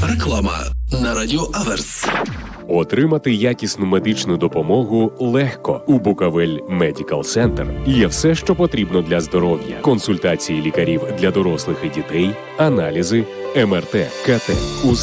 Реклама на Радіо Аверс. Отримати якісну медичну допомогу легко. У Буковель Медикал Центр є все, що потрібно для здоров'я. Консультації лікарів для дорослих і дітей, аналізи, МРТ, КТ.